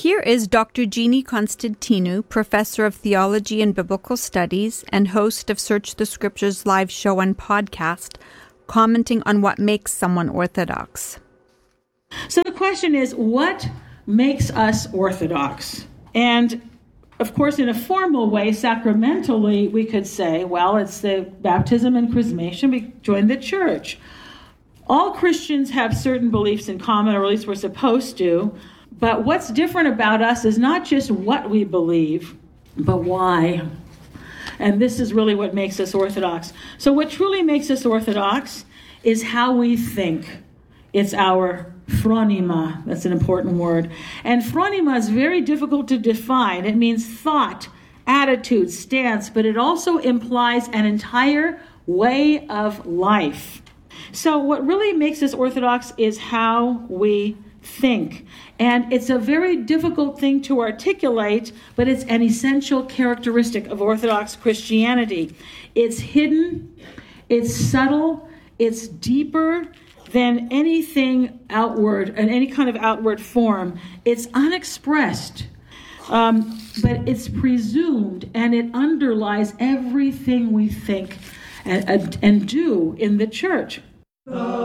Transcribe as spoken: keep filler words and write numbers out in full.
Here is Doctor Jeannie Constantinou, Professor of Theology and Biblical Studies and host of Search the Scriptures live show and podcast, commenting on what makes someone Orthodox. So the question is, what makes us Orthodox? And of course, in a formal way, sacramentally, we could say, well, it's the baptism and chrismation. We join the church. All Christians have certain beliefs in common, or at least we're supposed to. But what's different about us is not just what we believe, but why. And this is really what makes us Orthodox. So what truly makes us Orthodox is how we think. It's our phronema. That's an important word. And phronema is very difficult to define. It means thought, attitude, stance, but it also implies an entire way of life. So what really makes us Orthodox is how we think. And it's a very difficult thing to articulate, but it's an essential characteristic of Orthodox Christianity. It's hidden, it's subtle, it's deeper than anything outward, in any kind of outward form. It's unexpressed, um, but it's presumed, and it underlies everything we think and, and, and do in the church.